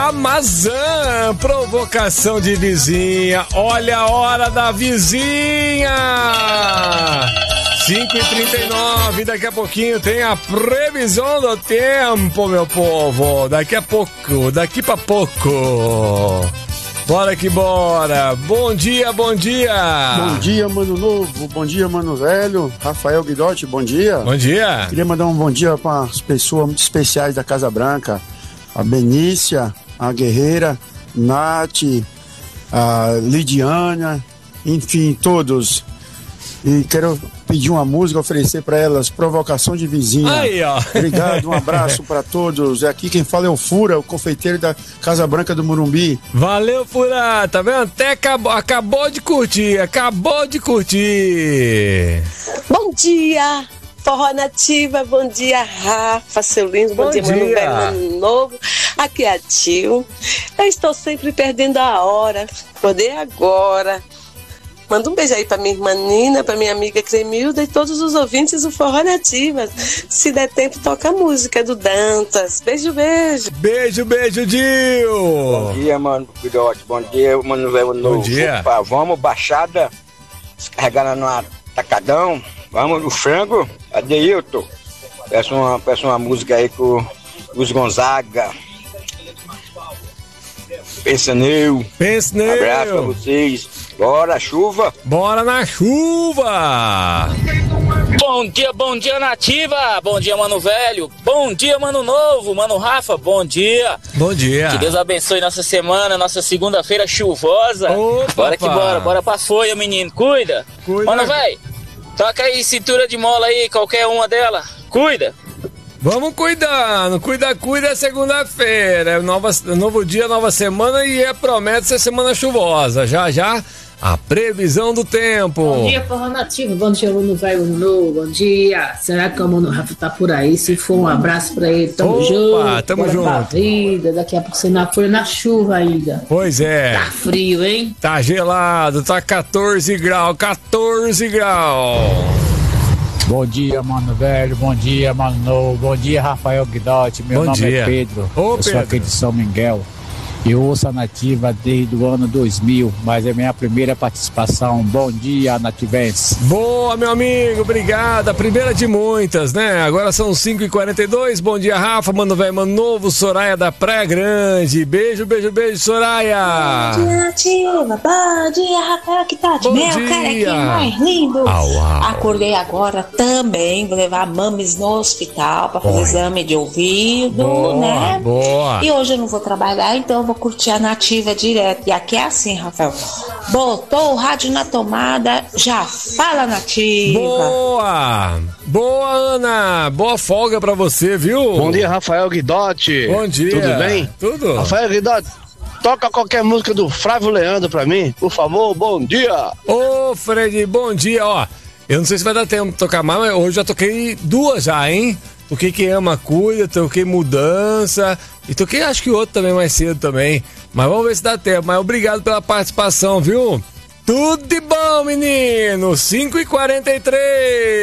Amazon, provocação de vizinha. Olha a hora da vizinha. 5h39, daqui a pouquinho tem a previsão do tempo, meu povo. Daqui pra pouco. Bora que bora. Bom dia, bom dia. Bom dia, mano novo. Bom dia, mano velho. Rafael Guidotti, bom dia. Bom dia. Queria mandar um bom dia para as pessoas muito especiais da Casa Branca. A Benícia, a Guerreira, Nath, a Lidiana, enfim, todos. E quero pedir uma música, oferecer para elas, Provocação de Vizinha. Aí, ó. Obrigado, um abraço para todos. Aqui quem fala é o Fura, o confeiteiro da Casa Branca do Morumbi. Valeu, Fura. Tá vendo? Até acabou de curtir. Bom dia, Forró Nativa. Bom dia, Rafa, seu lindo. Bom dia, mano velho, mano novo. Aqui é a Tio. Eu estou sempre perdendo a hora. Acordei agora. Manda um beijo aí pra minha irmã Nina, pra minha amiga Cremilda e todos os ouvintes do Forró Nativa. Se der tempo, toca a música do Dantas. Beijo, beijo. Beijo, beijo, Dio. Bom dia, mano Guidotti. Bom dia, mano velho novo. Bom dia. Opa, vamos, Baixada, carregar no atacadão. Vamos no frango. Adeilton. Peço uma música aí com os Gonzaga. Pensa neu. Abraço pra vocês. Bora, chuva. Bora na chuva. Bom dia, Nativa. Bom dia, mano velho. Bom dia, mano novo. Mano Rafa, bom dia. Bom dia. Que Deus abençoe nossa semana, nossa segunda-feira chuvosa. Opa, bora que bora. Bora pra folha, menino. Cuida. Mano velho, toca aí cintura de mola aí, qualquer uma dela. Cuida. Vamos cuidando, cuida segunda-feira, é novo dia, nova semana e promete ser semana chuvosa, já a previsão do tempo. Bom dia, Forró Nativo, bom dia, mano velho novo, bom dia, será que o mano Rafa tá por aí? Se for, um abraço pra ele, tamo junto. Tamo junto. Pra vida, daqui a pouco você na folha, na chuva ainda. Pois é. Tá frio, hein? Tá gelado, tá 14 graus. Bom dia, mano velho, bom dia, mano novo, bom dia, Rafael Guidotti, meu nome é Pedro, eu sou aqui de São Miguel. Eu ouço a Nativa desde o ano 2000, mas é minha primeira participação. Bom dia, Nativense. Boa, meu amigo, obrigado. A primeira de muitas, né? Agora são 5h42. Bom dia, Rafa, mano velho, mano novo, Soraya da Praia Grande. Beijo, Soraya. Bom dia, Nativa. Bom dia, Rafael, que tá de meu carequinho mais lindo. Acordei agora também, vou levar a Mames no hospital pra fazer exame de ouvido, né? Boa. E hoje eu não vou trabalhar, então eu vou curtir a Nativa direto. E aqui é assim, Rafael. Botou o rádio na tomada, já fala Nativa. Boa, Ana. Boa folga pra você, viu? Bom dia, Rafael Guidotti. Bom dia. Tudo bem? Tudo. Rafael Guidotti, toca qualquer música do Flávio Leandro pra mim, por favor. Bom dia. Ô, Fred, bom dia. Ó, eu não sei se vai dar tempo de tocar mais, mas hoje já toquei duas já, hein? Toquei Quem Ama Cuida, toquei Mudança e toquei acho que outro também mais cedo também. Mas vamos ver se dá tempo. Mas obrigado pela participação, viu? Tudo de bom, menino! 5h43.